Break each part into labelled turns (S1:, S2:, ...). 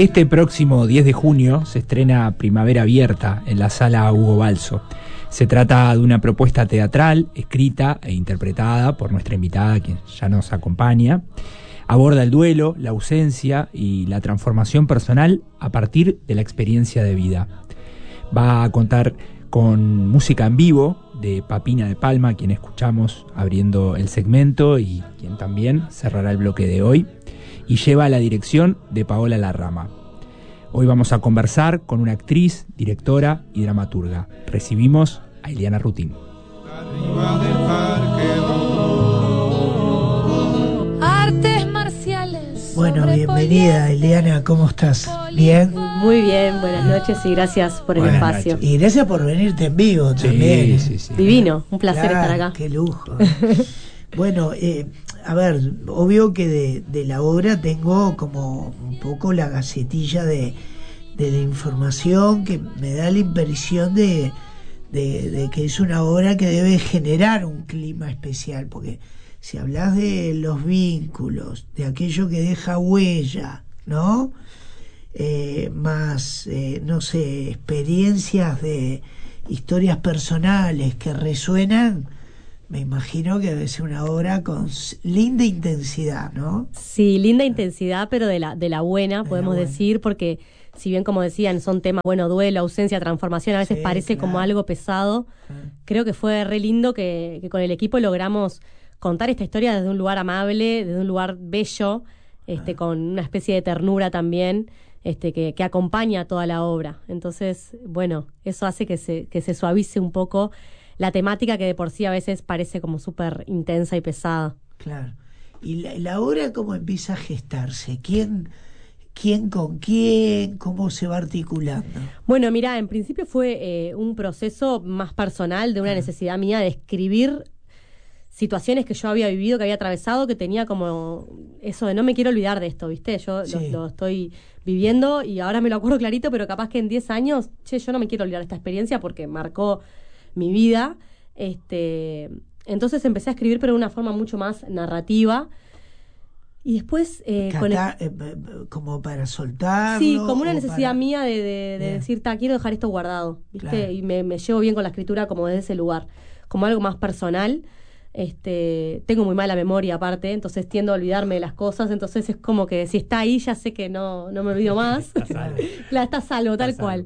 S1: Este próximo 10 de junio se estrena Primavera Abierta en la Sala Hugo Balso. Se trata de una propuesta teatral, escrita e interpretada por nuestra invitada, quien ya nos acompaña. Aborda el duelo, la ausencia y la transformación personal a partir de la experiencia de vida. Va a contar con música en vivo de Papina de Palma, quien escuchamos abriendo el segmento y quien también cerrará el bloque de hoy, y lleva la dirección de Paola Larrama. Hoy vamos a conversar con una actriz, directora y dramaturga. Recibimos a Eliana Rutin.
S2: Artes marciales.
S3: Bueno, bienvenida Eliana, ¿cómo estás? ¿Bien?
S2: Muy bien, buenas noches y gracias por el espacio.
S3: Y gracias por venirte en vivo también.
S1: Sí.
S2: Divino, un placer estar acá.
S3: Qué lujo. Bueno, a ver, obvio que de la obra tengo como un poco la gacetilla de la información que me da la impresión de que es una obra que debe generar un clima especial, porque si hablas de los vínculos, de aquello que deja huella, ¿no? Más, no sé, experiencias de historias personales que resuenan, me imagino que debe ser una obra con linda intensidad, ¿no?
S2: Sí, linda intensidad, pero de la buena, podemos decir, porque si bien, como decían, son temas, bueno, duelo, ausencia, transformación, a veces parece como algo pesado. Creo que fue re lindo que con el equipo logramos contar esta historia desde un lugar amable, desde un lugar bello, con una especie de ternura también, que acompaña toda la obra. Entonces, bueno, eso hace que se suavice un poco la temática que de por sí a veces parece como súper intensa y pesada.
S3: Claro. ¿Y la obra cómo empieza a gestarse? ¿Quién con quién? ¿Cómo se va articulando?
S2: Bueno, mira, en principio fue un proceso más personal de una necesidad mía de escribir situaciones que yo había vivido, que había atravesado, que tenía como eso de no me quiero olvidar de esto, ¿viste? Yo lo estoy viviendo y ahora me lo acuerdo clarito, pero capaz que en 10 años, yo no me quiero olvidar de esta experiencia porque marcó mi vida. Entonces empecé a escribir, pero de una forma mucho más narrativa. Y después
S3: como para soltarlo.
S2: Sí, como una necesidad mía de decir, quiero dejar esto guardado, ¿viste? Claro. Y me llevo bien con la escritura como desde ese lugar, como algo más personal. Tengo muy mala memoria aparte, entonces tiendo a olvidarme de las cosas, entonces es como que si está ahí ya sé que no me olvido más. Está salvo. Está salvo, tal cual.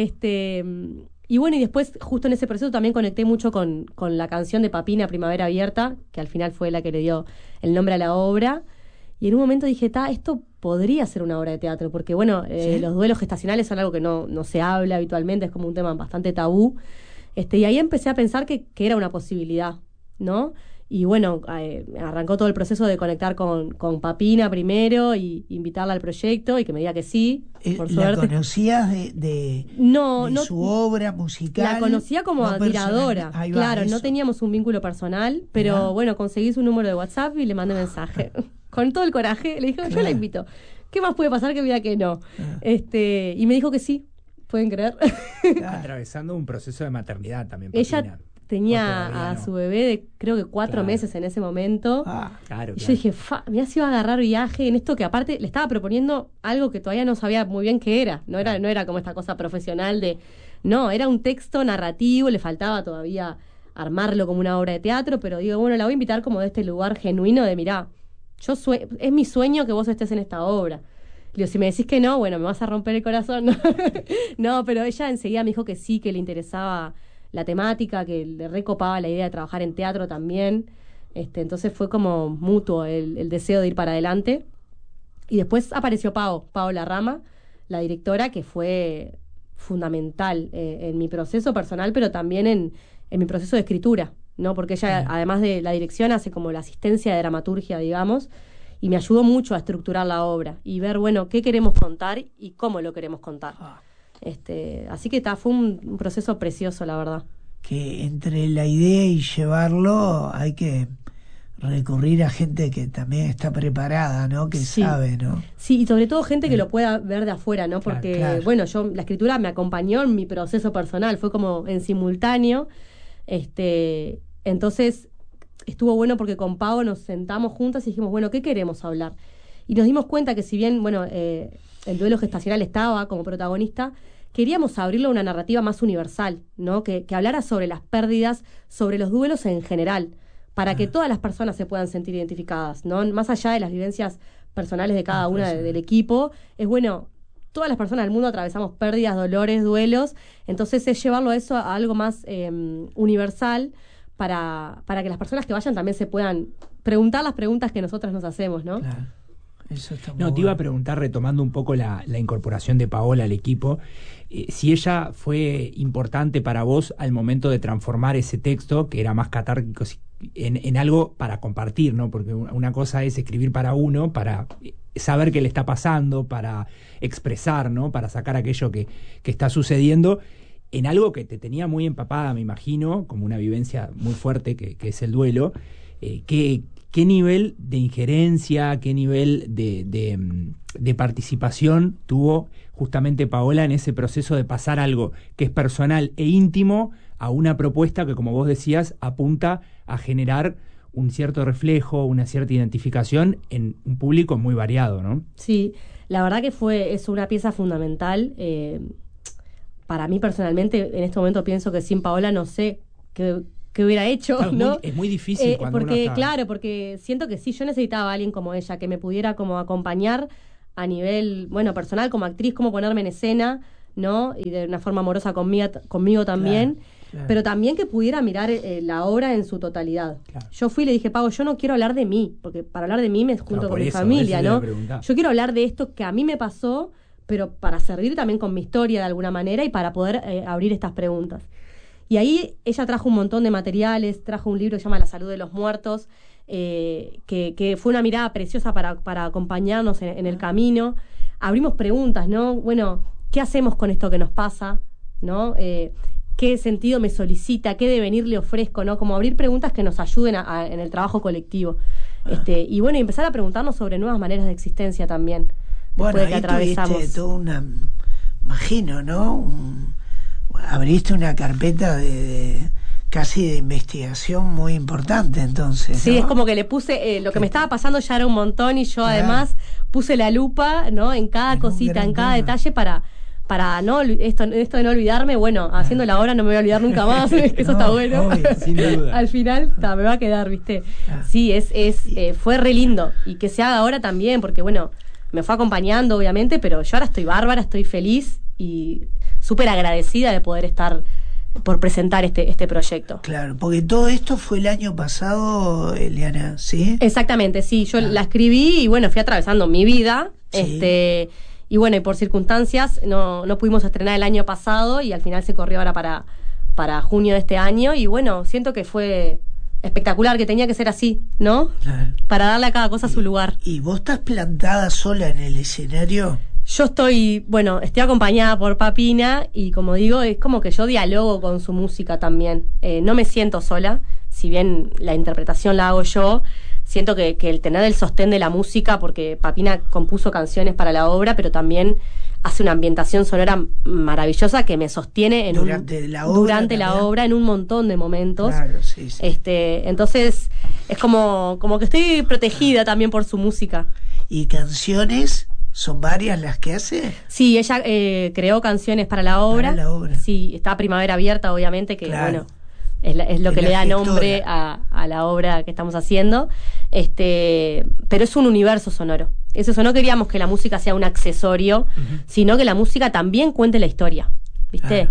S2: Y bueno, y después justo en ese proceso también conecté mucho con la canción de Papina, Primavera Abierta, que al final fue la que le dio el nombre a la obra. Y en un momento dije, esto podría ser una obra de teatro, porque bueno, los duelos gestacionales son algo que no se habla habitualmente, es como un tema bastante tabú. Y ahí empecé a pensar que era una posibilidad, ¿no? Y bueno, arrancó todo el proceso de conectar con Papina primero y invitarla al proyecto y que me diga que sí, por
S3: ¿La
S2: suerte.
S3: conocías de su obra musical?
S2: La conocía como admiradora, claro, no teníamos un vínculo personal, pero bueno, conseguí su número de WhatsApp y le mandé mensaje. Con todo el coraje, le dije, yo la invito. ¿Qué más puede pasar que me diga que no? Y me dijo que sí, ¿pueden creer?
S1: Atravesando un proceso de maternidad también,
S2: Papina.
S1: Ella
S2: tenía a su bebé de creo que 4 meses en ese momento.
S1: Claro.
S2: Y yo dije, me ha sido agarrar viaje en esto que aparte le estaba proponiendo algo que todavía no sabía muy bien qué era. No era como esta cosa profesional no, era un texto narrativo, le faltaba todavía armarlo como una obra de teatro, pero digo, bueno, la voy a invitar como de este lugar genuino de, mirá, es mi sueño que vos estés en esta obra. Digo, si me decís que no, bueno, me vas a romper el corazón. No, pero ella enseguida me dijo que sí, que le interesaba la temática, que le recopaba la idea de trabajar en teatro también. Entonces fue como mutuo el deseo de ir para adelante. Y después apareció Pao Larrama, la directora, que fue fundamental en mi proceso personal, pero también en mi proceso de escritura, ¿no? Porque ella, además de la dirección, hace como la asistencia de dramaturgia, digamos, y me ayudó mucho a estructurar la obra y ver, bueno, qué queremos contar y cómo lo queremos contar. Así que fue un proceso precioso, la verdad.
S3: Que entre la idea y llevarlo hay que recurrir a gente que también está preparada, ¿no? Que sabe, ¿no? Sí,
S2: y sobre todo gente que lo pueda ver de afuera, ¿no? Porque, bueno, la escritura me acompañó en mi proceso personal, fue como en simultáneo. Entonces estuvo bueno porque con Pau nos sentamos juntas y dijimos, bueno, ¿qué queremos hablar? Y nos dimos cuenta que si bien, bueno, el duelo gestacional estaba como protagonista, queríamos abrirlo a una narrativa más universal, ¿no? Que hablara sobre las pérdidas, sobre los duelos en general, para que todas las personas se puedan sentir identificadas, ¿no? Más allá de las vivencias personales de cada una del equipo, es bueno, todas las personas del mundo atravesamos pérdidas, dolores, duelos, entonces es llevarlo eso a algo más universal para que las personas que vayan también se puedan preguntar las preguntas que nosotras nos hacemos, ¿no?
S3: Claro. Eso está muy
S1: No, te iba a preguntar, retomando un poco la incorporación de Paola al equipo, si ella fue importante para vos al momento de transformar ese texto, que era más catártico, en algo para compartir, ¿no? Porque una cosa es escribir para uno, para saber qué le está pasando, para expresar, ¿no? Para sacar aquello que está sucediendo, en algo que te tenía muy empapada, me imagino, como una vivencia muy fuerte que es el duelo. ¿Qué nivel de injerencia, qué nivel de participación tuvo justamente Paola en ese proceso de pasar algo que es personal e íntimo a una propuesta que, como vos decías, apunta a generar un cierto reflejo, una cierta identificación en un público muy variado, ¿no?
S2: Sí, la verdad que es una pieza fundamental. Para mí personalmente, en este momento pienso que sin Paola no sé qué hubiera hecho,
S1: claro,
S2: ¿no?
S1: Es muy difícil cuando
S2: porque,
S1: uno está...
S2: Claro, porque siento que sí, yo necesitaba a alguien como ella, que me pudiera como acompañar a nivel, bueno, personal, como actriz, cómo ponerme en escena, ¿no? Y de una forma amorosa conmigo también, claro. Pero también que pudiera mirar la obra en su totalidad. Claro. Yo fui y le dije, Pau, yo no quiero hablar de mí, porque para hablar de mí me junto con mi familia, ¿no? Yo quiero hablar de esto que a mí me pasó, pero para servir también con mi historia de alguna manera y para poder abrir estas preguntas. Y ahí ella trajo un montón de materiales, trajo un libro que se llama La salud de los muertos, que fue una mirada preciosa para acompañarnos en el camino. Abrimos preguntas, ¿no? Bueno, ¿qué hacemos con esto que nos pasa? ¿No? ¿Qué sentido me solicita? ¿Qué devenir le ofrezco? ¿No? Como abrir preguntas que nos ayuden en el trabajo colectivo. Y bueno, y empezar a preguntarnos sobre nuevas maneras de existencia también.
S3: Bueno, ahí tuviste toda una, imagino, ¿no? Abriste una carpeta de casi de investigación muy importante, entonces, ¿no?
S2: Sí, es como que le puse, lo que me estaba pasando ya era un montón y yo además puse la lupa, ¿no? En cada cosita, en cada detalle para no esto de no olvidarme, bueno, haciendo la obra no me voy a olvidar nunca más, eso está bueno.
S1: Obvio, sin duda.
S2: Al final me va a quedar, ¿viste? Sí, fue re lindo y que se haga ahora también, porque bueno, me fue acompañando obviamente, pero yo ahora estoy bárbara, estoy feliz y súper agradecida de poder estar por presentar este proyecto.
S3: Claro, porque todo esto fue el año pasado, Eliana, ¿sí?
S2: Exactamente, sí, yo la escribí y bueno, fui atravesando mi vida, sí. Y bueno, y por circunstancias no pudimos estrenar el año pasado y al final se corrió ahora para junio de este año y bueno, siento que fue espectacular, que tenía que ser así, ¿no? Claro. Para darle a cada cosa su lugar.
S3: ¿Y vos estás plantada sola en el escenario?
S2: Yo estoy acompañada por Papina y como digo, es como que yo dialogo con su música también. No me siento sola, si bien la interpretación la hago yo, siento que el tener el sostén de la música, porque Papina compuso canciones para la obra, pero también hace una ambientación sonora maravillosa que me sostiene durante la obra en un montón de momentos. Claro, sí. Entonces es como que estoy protegida también por su música.
S3: ¿Y canciones? ¿Son varias las que hace?
S2: Sí, ella creó canciones para la obra.
S3: Para la obra.
S2: Sí, está Primavera Abierta, obviamente, que bueno, es lo que le da nombre a la obra que estamos haciendo. Pero es un universo sonoro. Eso no queríamos que la música sea un accesorio, sino que la música también cuente la historia. ¿Viste?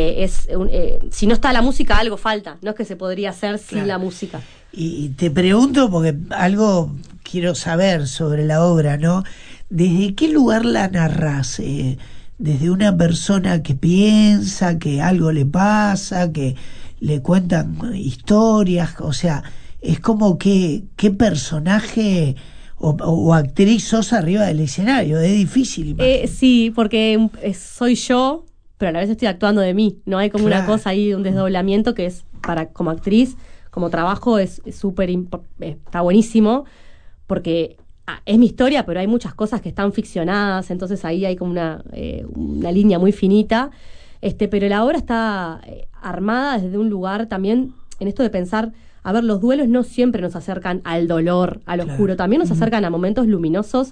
S2: Si no está la música, algo falta. No es que se podría hacer sin la música.
S3: Y te pregunto, porque algo quiero saber sobre la obra, ¿no? ¿Desde qué lugar la narrás? ¿Desde una persona que piensa que algo le pasa, que le cuentan historias? O sea, es como que qué personaje o actriz sos arriba del escenario. Es difícil.
S2: Sí, porque soy yo, pero a la vez estoy actuando de mí. No hay como una cosa ahí, un desdoblamiento que es como actriz, como trabajo es súper, está buenísimo, porque es mi historia, pero hay muchas cosas que están ficcionadas, entonces ahí hay como una línea muy finita, pero la obra está armada desde un lugar también en esto de pensar, a ver, los duelos no siempre nos acercan al dolor, al oscuro, también nos acercan a momentos luminosos,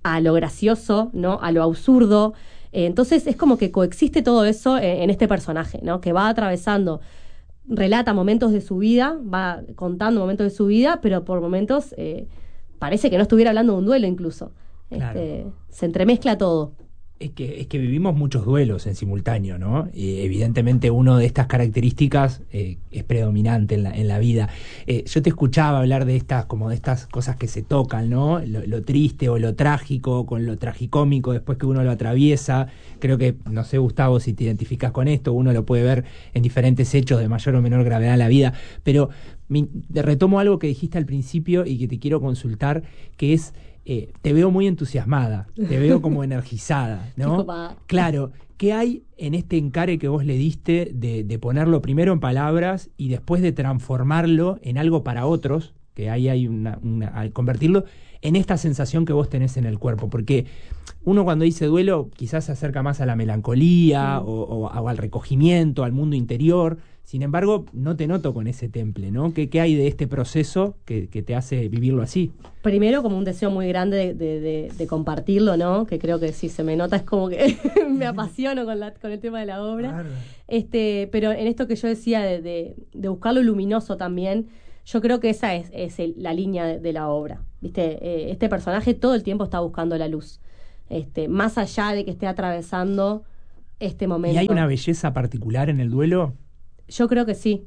S2: a lo gracioso, ¿no? A lo absurdo. Entonces es como que coexiste todo eso en este personaje, ¿no? Que va atravesando, relata momentos de su vida, va contando momentos de su vida, pero por momentos parece que no estuviera hablando de un duelo incluso.
S1: Claro.
S2: Se entremezcla todo.
S1: Es que vivimos muchos duelos en simultáneo, ¿no? Evidentemente una de estas características es predominante en la vida. Yo te escuchaba hablar de estas cosas que se tocan, ¿no? Lo triste o lo trágico con lo tragicómico después que uno lo atraviesa. Creo que, no sé, Gustavo, si te identificas con esto, uno lo puede ver en diferentes hechos de mayor o menor gravedad en la vida. Pero te retomo algo que dijiste al principio y que te quiero consultar, que es... te veo muy entusiasmada, te veo como energizada, ¿no? Claro, ¿qué hay en este encare que vos le diste de ponerlo primero en palabras y después de transformarlo en algo para otros, que ahí hay al convertirlo en esta sensación que vos tenés en el cuerpo? Porque uno cuando dice duelo quizás se acerca más a la melancolía o al recogimiento, al mundo interior. Sin embargo, no te noto con ese temple, ¿no? ¿Qué hay de este proceso que te hace vivirlo así?
S2: Primero, como un deseo muy grande de compartirlo, ¿no? Que creo que si se me nota es como que me apasiono con el tema de la obra.
S3: Claro.
S2: Pero en esto que yo decía de buscar lo luminoso también, yo creo que esa es la línea de la obra, ¿viste? Este personaje todo el tiempo está buscando la luz, más allá de que esté atravesando este momento.
S1: ¿Y hay una belleza particular en el duelo?
S2: Yo creo que sí.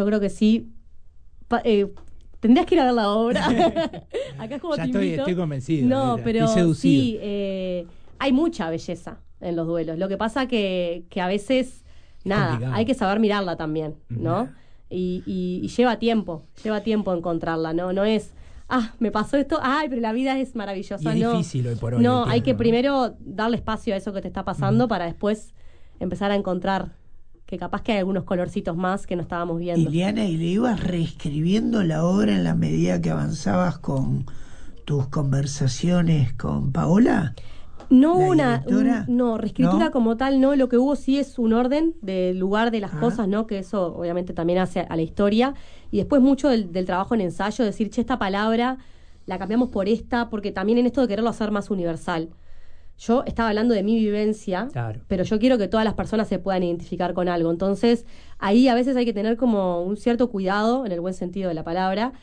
S2: Tendrías que ir a ver la obra. Acá es como
S1: ya
S2: te invito.
S1: Estoy convencido.
S2: No, pero
S1: estoy seducido.
S2: sí, hay mucha belleza en los duelos. Lo que pasa que a veces,
S1: complicado.
S2: hay que saber mirarla también, ¿no? Y lleva tiempo encontrarla, ¿no? No es, me pasó esto, pero la vida es maravillosa.
S1: Y es difícil hoy por hoy.
S2: No, hay que primero darle espacio a eso que te está pasando para después empezar a encontrar que capaz que hay algunos colorcitos más que no estábamos viendo.
S3: Liliana, ¿y le ibas reescribiendo la obra en la medida que avanzabas con tus conversaciones con Paola?
S2: No reescritura
S3: ¿No?
S2: como tal, no. Lo que hubo sí es un orden del lugar de las cosas, ¿no? Que eso obviamente también hace a la historia. Y después mucho del trabajo en ensayo, decir, esta palabra la cambiamos por esta, porque también en esto de quererlo hacer más universal. Yo estaba hablando de mi vivencia,
S1: claro, pero
S2: yo quiero que todas las personas se puedan identificar con algo. Entonces, ahí a veces hay que tener como un cierto cuidado, en el buen sentido de la palabra,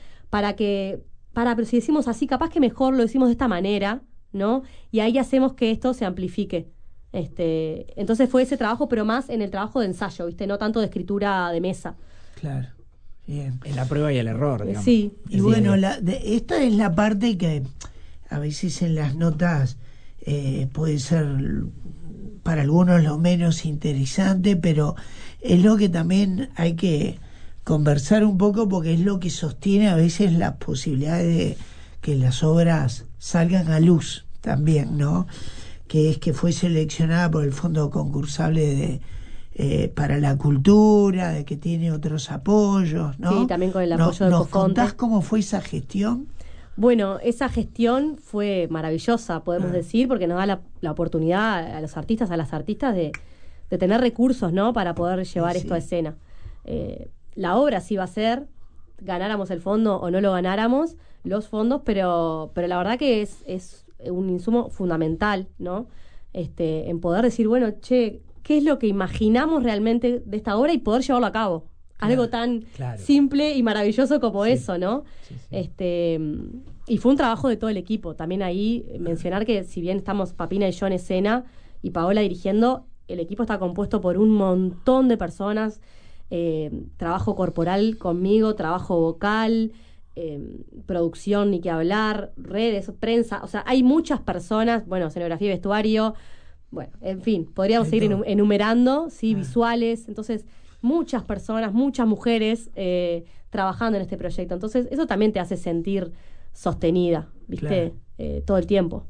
S2: pero si decimos así, capaz que mejor lo decimos de esta manera, ¿no? Y ahí hacemos que esto se amplifique. Entonces fue ese trabajo, pero más en el trabajo de ensayo, ¿viste? No tanto de escritura de mesa.
S3: Claro, bien.
S1: En la prueba y el error, digamos.
S2: Sí.
S3: Y bueno, esta es la parte que a veces en las notas puede ser para algunos lo menos interesante, pero es lo que también hay que conversar un poco, porque es lo que sostiene a veces las posibilidades de que las obras salgan a luz también, ¿no? Que es que fue seleccionada por el Fondo Concursable para la Cultura, de que tiene otros apoyos, ¿no?
S2: Sí, también con el apoyo de
S3: ¿Nos
S2: Cofonte.
S3: contás cómo fue esa gestión?
S2: Bueno, esa gestión fue maravillosa, podemos decir, porque nos da la oportunidad a los artistas, a las artistas de tener recursos, ¿no? Para poder llevar esto a escena. La obra sí va a ser, ganáramos el fondo o no lo ganáramos, los fondos, pero la verdad que es un insumo fundamental, ¿no? En poder decir, bueno, ¿qué es lo que imaginamos realmente de esta obra y poder llevarlo a cabo?
S3: Claro,
S2: algo tan simple y maravilloso como eso, ¿no? Sí. Y fue un trabajo de todo el equipo. También ahí mencionar que si bien estamos Papina y yo en escena y Paola dirigiendo, el equipo está compuesto por un montón de personas, trabajo corporal conmigo, trabajo vocal, producción, ni que hablar, redes, prensa, o sea, hay muchas personas, bueno, escenografía y vestuario, bueno, en fin, podríamos seguir enumerando, ¿sí? Visuales, entonces muchas personas, muchas mujeres trabajando en este proyecto. Entonces, eso también te hace sentir sostenida, ¿viste? Claro. Todo el tiempo.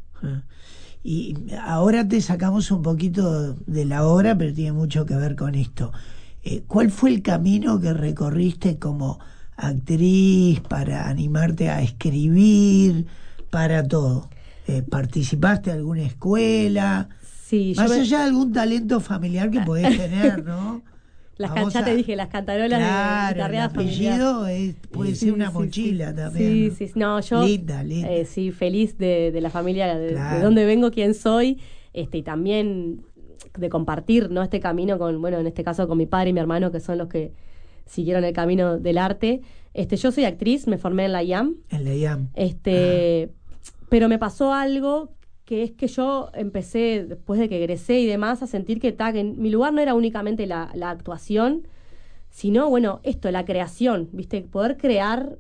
S3: Y ahora te sacamos un poquito de la obra, pero tiene mucho que ver con esto. ¿Cuál fue el camino que recorriste como actriz para animarte a escribir, para todo? ¿Participaste en alguna escuela?
S2: Sí,
S3: más allá de algún talento familiar que podés tener, ¿no?
S2: Ya te dije, las cantarolas
S3: claro,
S2: de guitarreada
S3: el apellido puede ser una mochila también.
S2: Sí. No, yo
S3: linda.
S2: Sí, feliz de la familia, de dónde vengo, quién soy, y también de compartir, ¿no?, este camino con, bueno, en este caso con mi padre y mi hermano, que son los que siguieron el camino del arte. Yo soy actriz, me formé en la IAM.
S3: En la IAM.
S2: Pero me pasó algo, que es que yo empecé, después de que egresé y demás, a sentir que mi lugar no era únicamente la actuación, sino, bueno, la creación, ¿viste? Poder crear